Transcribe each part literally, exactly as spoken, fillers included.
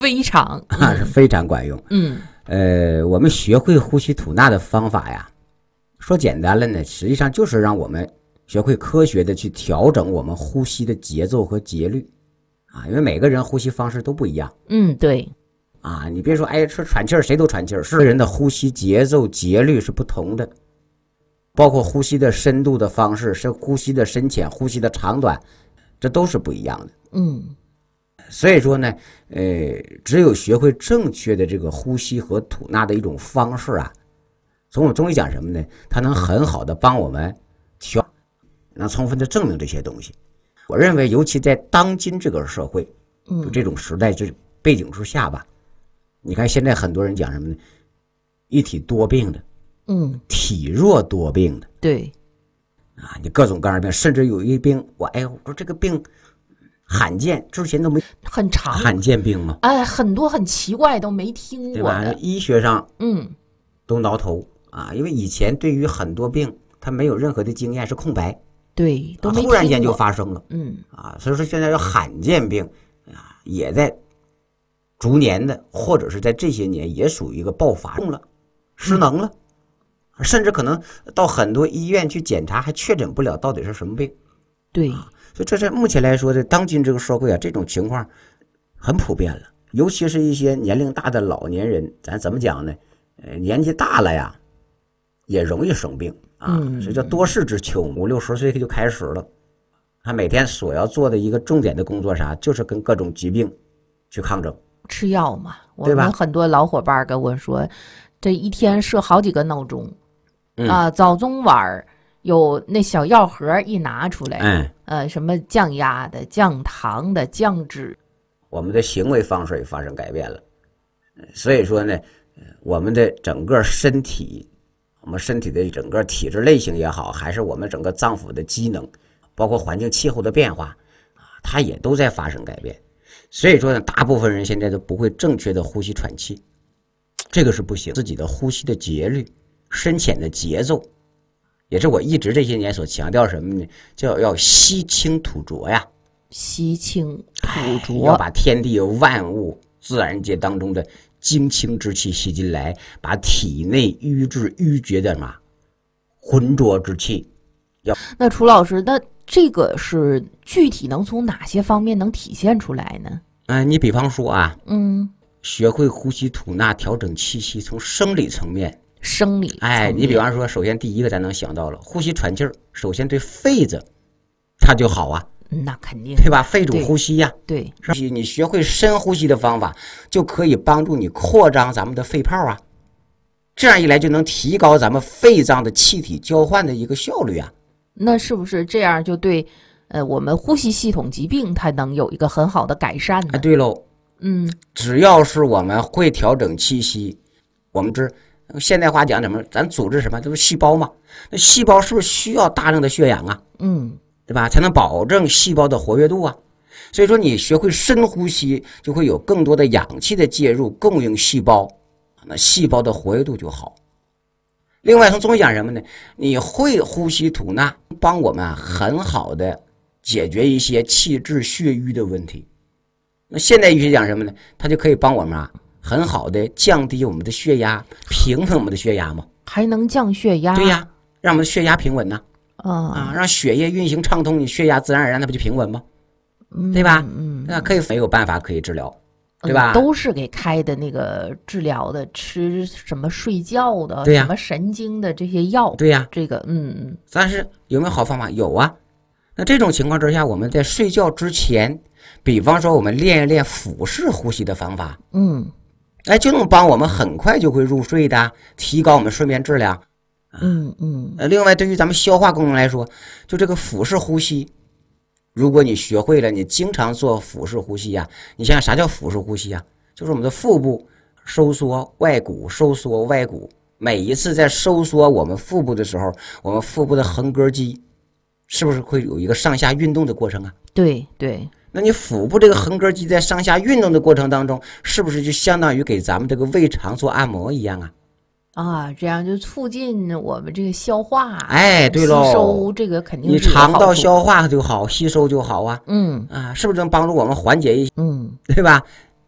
非常、 嗯、啊是非常管用。 嗯， 呃，我们学会呼吸吐纳的方法呀，说简单了呢，实际上就是让我们学会科学的去调整我们呼吸的节奏和节律啊，因为每个人呼吸方式都不一样。 嗯，对。 啊，你别说，哎，说喘气儿谁都喘气儿，是人的呼吸节奏节律是不同的，包括呼吸的深度的方式，是呼吸的深浅、呼吸的长短，这都是不一样的。 嗯， 所以说呢，呃，只有学会正确的这个呼吸和吐纳的一种方式啊，从我们中医讲什么呢？它能很好的帮我们调，能充分的证明这些东西。我认为，尤其在当今这个社会，就这种时代这背景之下吧。你看现在很多人讲什么呢？一体多病的， 嗯， 体弱多病的， 对， 啊，你各种各样的病，甚至有一病，我哎，我说这个病罕见，之前都没很长， 罕见病吗？ 哎，很多很奇怪都没听过的， 对吧？医学上， 嗯， 都挠头啊，因为以前对于很多病，他没有任何的经验，是空白， 对，都没听过， 突然间就发生了， 嗯， 啊，所以说现在有罕见病啊，也在。逐年的，或者是在这些年也属于一个爆发中了，失能了，嗯、甚至可能到很多医院去检查还确诊不了到底是什么病。 对， 啊、所以这在目前来说，在当今这个社会啊，这种情况很普遍了。尤其是一些年龄大的老年人，咱怎么讲呢？呃，年纪大了呀，也容易生病啊， 嗯、 这叫多事之秋，五六十岁就开始了。他每天所要做的一个重点的工作啥，就是跟各种疾病去抗争。 吃药嘛，我们很多老伙伴跟我说，这一天设好几个闹钟， 嗯、 啊，早中晚有那小药盒一拿出来， 嗯， 呃，什么降压的、降糖的、降脂， 我们的行为方式也发生改变了。所以说呢，我们的整个身体，我们身体的整个体质类型也好，还是我们整个脏腑的机能，包括环境气候的变化啊，它也都在发生改变。所以说呢，大部分人现在都不会正确的呼吸喘气，这个是不行。自己的呼吸的节律、深浅的节奏，也是我一直这些年所强调什么呢？叫要吸清吐浊呀， 吸清吐浊， 要把天地万物、自然界当中的精清之气吸进来，把体内瘀滞淤结的嘛浑浊之气。要那楚老师，那这个是具体能从哪些方面能体现出来呢？ 嗯、呃，你比方说啊， 嗯， 学会呼吸吐纳，调整气息，从生理层面， 生理， 哎，你比方说，首先第一个咱能想到了，呼吸喘气儿，首先对肺子它就好啊， 那肯定， 对吧？肺主呼吸呀、啊， 对， 对，你学会深呼吸的方法，就可以帮助你扩张咱们的肺泡啊，这样一来就能提高咱们肺脏的气体交换的一个效率啊。 那是不是这样就对，呃，我们呼吸系统疾病它能有一个很好的改善呢？ 哎，对喽， 嗯， 只要是我们会调整气息，我们这现代话讲什么？咱组织什么？都是细胞嘛。那细胞是不是需要大量的血氧啊？ 嗯， 对吧？才能保证细胞的活跃度啊。所以说，你学会深呼吸，就会有更多的氧气的介入，供应细胞，那细胞的活跃度就好。另外，从中医讲什么呢？你会呼吸吐纳，帮我们啊很好的解决一些气滞血瘀的问题。那现代医学讲什么呢？它就可以帮我们啊很好的降低我们的血压，平稳我们的血压嘛。 还能降血压？ 对呀，让我们的血压平稳呢。 啊、哦、 啊，让血液运行畅通，你血压自然而然它不就平稳吗？嗯、对吧？ 嗯， 那可以没有办法可以治疗。对吧、 嗯？都是给开的那个治疗的，吃什么睡觉的， 对呀、 什么神经的这些药。 对呀， 这个嗯嗯。 但是有没有好方法？有啊。那这种情况之下，我们在睡觉之前，比方说我们练一练腹式呼吸的方法， 嗯， 哎，就能帮我们很快就会入睡的，提高我们睡眠质量。 嗯嗯。 呃，另外对于咱们消化功能来说，就这个腹式呼吸。如果你学会了，你经常做腹式呼吸呀、啊，你想想啥叫腹式呼吸呀、啊？就是我们的腹部收缩外鼓，收缩外鼓。每一次在收缩我们腹部的时候，我们腹部的横膈肌是不是会有一个上下运动的过程啊？ 对对。 那你腹部这个横膈肌在上下运动的过程当中，是不是就相当于给咱们这个胃肠做按摩一样啊？ 啊，这样就促进我们这个消化， 哎，对喽， 吸收这个肯定你肠道消化就好，吸收就好啊， 嗯啊，是不是能帮助我们缓解一些， 嗯， 对吧？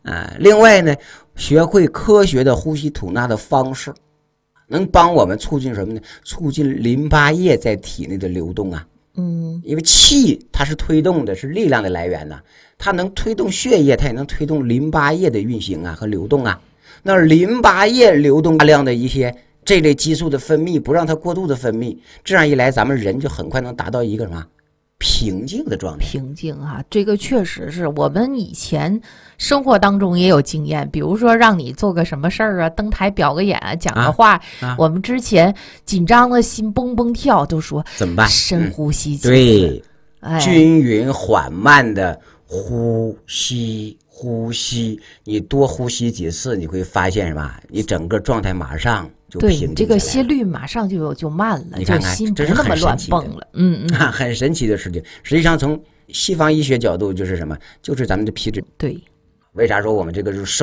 啊。另外呢，学会科学的呼吸吐纳的方式，能帮我们促进什么呢？促进淋巴液在体内的流动啊。 嗯， 因为气它是推动的，是力量的来源呐、啊，它能推动血液，它也能推动淋巴液的运行啊和流动啊。那淋巴液流动大量的一些这类激素的分泌，不让它过度的分泌，这样一来，咱们人就很快能达到一个什么平静的状态。 平静啊，这个确实是我们以前生活当中也有经验，比如说让你做个什么事儿啊，登台表个演啊，讲个话， 啊啊、 我们之前紧张的心蹦蹦跳，都说怎么办？ 深呼吸几次， 嗯、对， 哎， 均匀缓慢的呼吸。呼吸，你多呼吸几次，你会发现什么？你整个状态马上就平静下来了。 对，这个心率马上就有就慢了， 你看看， 就心这是不那么乱蹦了。嗯嗯、 啊，很神奇的事情。实际上，从西方医学角度，就是什么？就是咱们的皮质。 对， 为啥说我们这个是